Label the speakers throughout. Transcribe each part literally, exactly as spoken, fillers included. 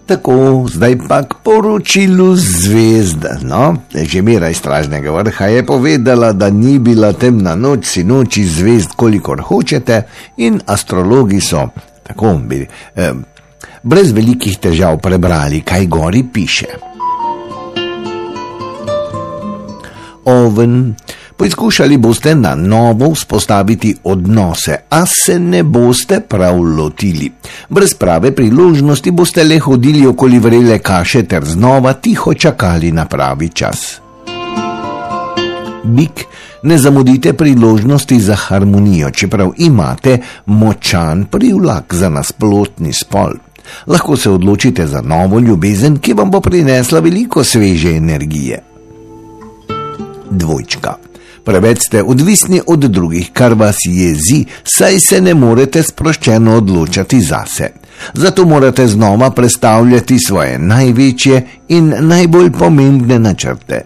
Speaker 1: Tako, zdaj pa k poročilu zvezd. No, že Mira iz Stražnega vrha je povedala, da ni bila temna noč, sinoči zvezd, kolikor hočete, in astrologi so, tako bi, eh, brez velikih težav prebrali, kaj gori piše. Oven. Poizkušali boste na novo vzpostaviti odnose, a se ne boste prav lotili. Brez prave priložnosti boste le hodili okoli vrele kaše ter znova tiho čakali na pravi čas. Bik, ne zamudite priložnosti za harmonijo, čeprav imate močan privlak za nasprotni spol. Lahko se odločite za novo ljubezen, ki vam bo prinesla veliko sveže energije. Dvojčka. Preveč ste odvisni od drugih, kar vas jezi, saj se ne morete sproščeno odločati zase. Zato morate znova prestavljati svoje največje in najbolj pomembne načrte.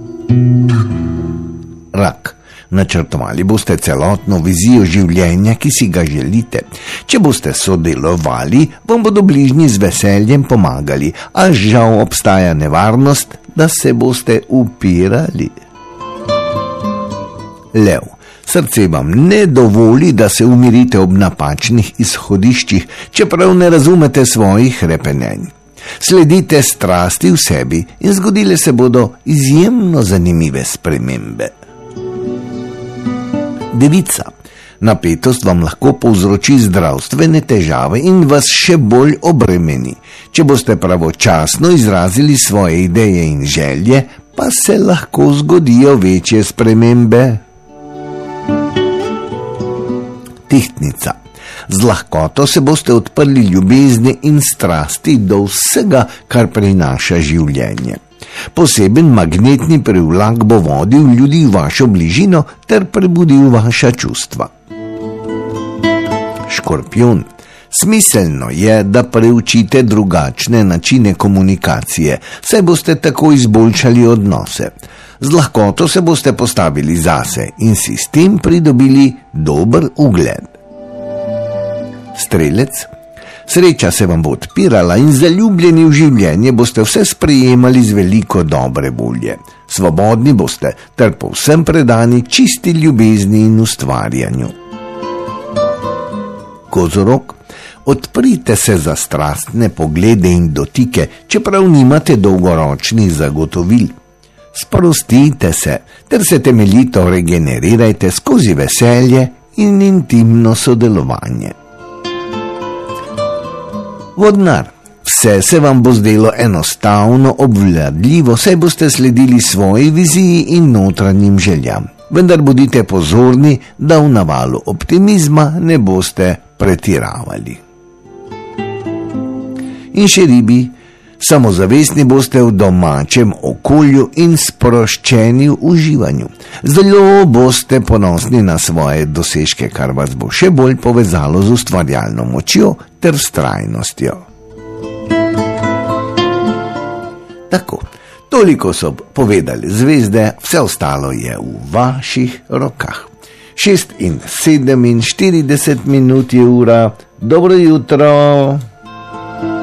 Speaker 1: Rak. Načrtovali boste celotno vizijo življenja, ki si ga želite. Če boste sodelovali, vam bodo bližnji z veseljem pomagali, a žal obstaja nevarnost, da se boste upirali. Lev, srce vam ne dovoli, da se umirite ob napačnih izhodiščih, čeprav ne razumete svojih repenenj. Sledite strasti v sebi in zgodile se bodo izjemno zanimive spremembe. Devica, napetost vam lahko povzroči zdravstvene težave in vas še bolj obremeni. Če boste pravočasno izrazili svoje ideje in želje, pa se lahko zgodijo večje spremembe. Tihtnica. Z lahkoto se boste odprli ljubezni in strasti do vsega, kar prinaša življenje. Poseben magnetni privlak bo vodil ljudi v vašo bližino ter prebudil vaša čustva. Škorpion. Smiselno je, da preučite drugačne načine komunikacije, saj boste tako izboljšali odnose. Z lahkoto se boste postavili zase in si s tem pridobili dober ugled. Strelec. Sreča se vam bo odpirala in zaljubljeni v življenje boste vse sprejemali z veliko dobre volje. Svobodni boste ter povsem predani čisti ljubezni in ustvarjanju. Kozorog. Odprite se za strastne poglede in dotike, čeprav nimate dolgoročnih zagotovil. Sprostite se ter se temeljito regenerirajte skozi veselje in intimno sodelovanje. Vodnar. Vse se vam bo zdelo enostavno obvladljivo, saj boste sledili svoji viziji in notranjim željam. Vendar bodite pozorni, da v navalu optimizma ne boste pretiravali. In še ribi, samozavestni boste v domačem okolju in sproščeni v uživanju. Zelo boste ponosni na svoje dosežke, kar vas bo še bolj povezalo z ustvarjalno močjo ter vztrajnostjo. Tako, toliko so povedali zvezde, vse ostalo je v vaših rokah. šest in sedeminštirideset minut je ura, dobro jutro.